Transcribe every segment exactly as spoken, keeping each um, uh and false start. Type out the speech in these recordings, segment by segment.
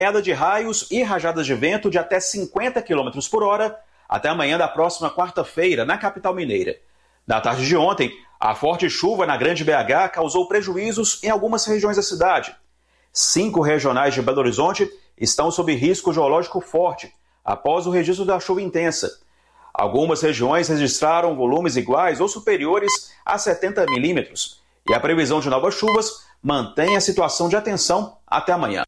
queda de raios e rajadas de vento de até cinquenta quilômetros por hora até amanhã da próxima quarta-feira, na capital mineira. Na tarde de ontem, a forte chuva na Grande B H causou prejuízos em algumas regiões da cidade. Cinco regionais de Belo Horizonte estão sob risco geológico forte após o registro da chuva intensa. Algumas regiões registraram volumes iguais ou superiores a setenta milímetros. E a previsão de novas chuvas mantém a situação de atenção até amanhã.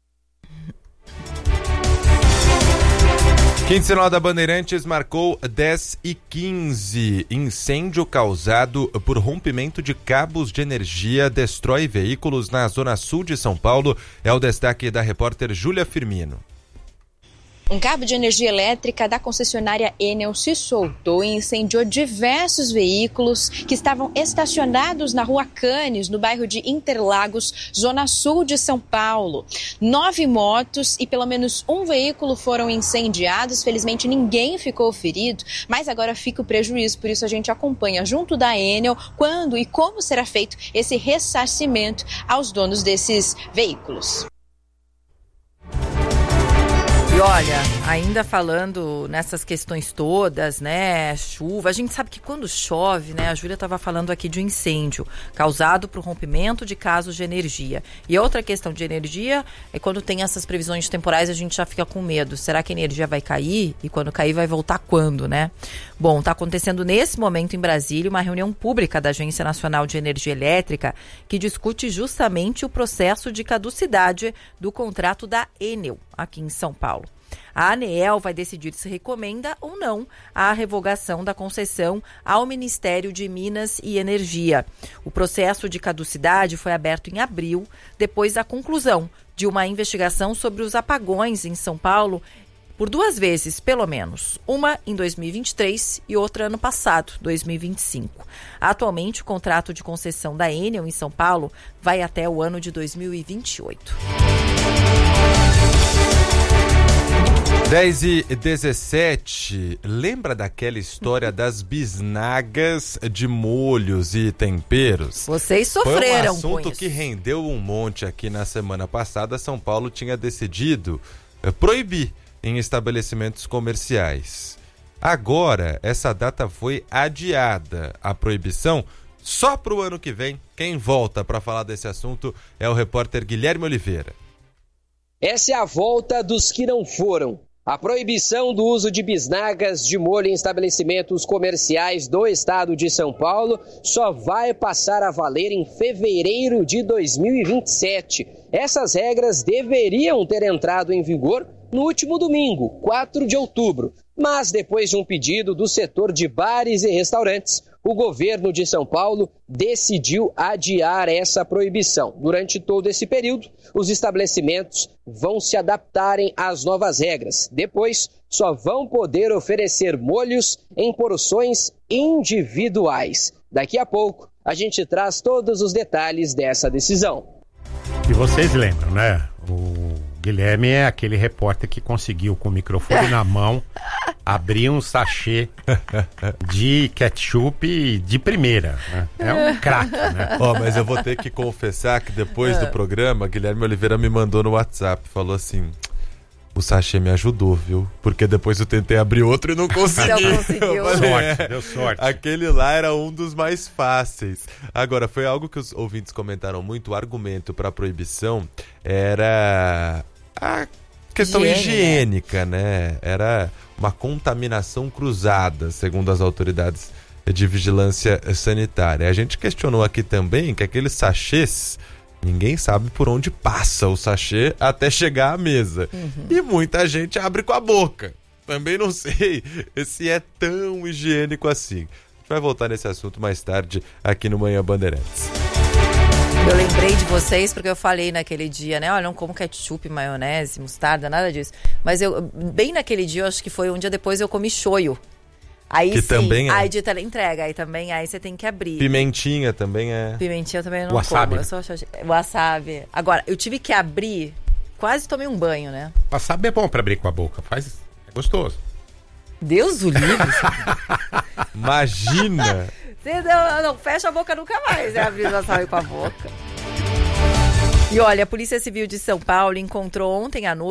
Quinzenal da Bandeirantes marcou dez e quinze. Incêndio causado por rompimento de cabos de energia destrói veículos na zona sul de São Paulo. É o destaque da repórter Júlia Firmino. Um cabo de energia elétrica da concessionária Enel se soltou e incendiou diversos veículos que estavam estacionados na rua Canes, no bairro de Interlagos, zona sul de São Paulo. Nove motos e pelo menos um veículo foram incendiados. Felizmente ninguém ficou ferido, mas agora fica o prejuízo. Por isso a gente acompanha junto da Enel quando e como será feito esse ressarcimento aos donos desses veículos. E olha, ainda falando nessas questões todas, né, chuva, a gente sabe que quando chove, né, a Júlia estava falando aqui de um incêndio causado por rompimento de cabos de energia. E outra questão de energia é quando tem essas previsões temporais, a gente já fica com medo. Será que a energia vai cair? E quando cair, vai voltar quando, né? Bom, está acontecendo nesse momento em Brasília uma reunião pública da Agência Nacional de Energia Elétrica que discute justamente o processo de caducidade do contrato da Enel aqui em São Paulo. A ANEEL vai decidir se recomenda ou não a revogação da concessão ao Ministério de Minas e Energia. O processo de caducidade foi aberto em abril, depois da conclusão de uma investigação sobre os apagões em São Paulo por duas vezes, pelo menos. Uma em dois mil e vinte e três e outra ano passado, dois mil e vinte e cinco. Atualmente, o contrato de concessão da Enel em São Paulo vai até o ano de dois mil e vinte e oito. dez e dezessete, lembra daquela história das bisnagas de molhos e temperos? Vocês sofreram Foi um assunto com isso. que rendeu um monte aqui na semana passada. São Paulo tinha decidido proibir em estabelecimentos comerciais. Agora, essa data foi adiada. A proibição só para o ano que vem. Quem volta para falar desse assunto é o repórter Guilherme Oliveira. Essa é a volta dos que não foram. A proibição do uso de bisnagas de molho em estabelecimentos comerciais do estado de São Paulo só vai passar a valer em fevereiro de dois mil e vinte e sete. Essas regras deveriam ter entrado em vigor no último domingo, quatro de outubro. Mas depois de um pedido do setor de bares e restaurantes, o governo de São Paulo decidiu adiar essa proibição. Durante todo esse período, os estabelecimentos vão se adaptarem às novas regras. Depois, só vão poder oferecer molhos em porções individuais. Daqui a pouco, a gente traz todos os detalhes dessa decisão. E vocês lembram, né? O Guilherme é aquele repórter que conseguiu, com o microfone na mão, abrir um sachê de ketchup de primeira, né? É um craque, né? Ó, oh, mas eu vou ter que confessar que depois do programa, Guilherme Oliveira me mandou no WhatsApp, falou assim: o sachê me ajudou, viu? Porque depois eu tentei abrir outro e não consegui. Não conseguiu. Falei, sorte, é, deu sorte. Aquele lá era um dos mais fáceis. Agora, foi algo que os ouvintes comentaram muito. O argumento para a proibição era a questão Higiene, higiênica, né? Era uma contaminação cruzada, segundo as autoridades de vigilância sanitária. A gente questionou aqui também que aqueles sachês, ninguém sabe por onde passa o sachê até chegar à mesa. Uhum. E muita gente abre com a boca. Também não sei se é tão higiênico assim. A gente vai voltar nesse assunto mais tarde aqui no Manhã Bandeirantes. Eu lembrei de vocês porque eu falei naquele dia, né? Olha, não como ketchup, maionese, mostarda, nada disso. Mas eu, bem naquele dia, eu acho que foi um dia depois, eu comi shoyu. Aí que sim, também é. aí de teleentrega, aí também, aí você tem que abrir. Pimentinha também é. Pimentinha eu também não wasabi. como. Eu só acho... Wasabi. Agora, eu tive que abrir, quase tomei um banho, né? Wasabi é bom pra abrir com a boca, faz, é gostoso. Deus o livre. Imagina! Você não, não, fecha a boca nunca mais, né? Abrir o wasabi com a boca. E olha, a Polícia Civil de São Paulo encontrou ontem à noite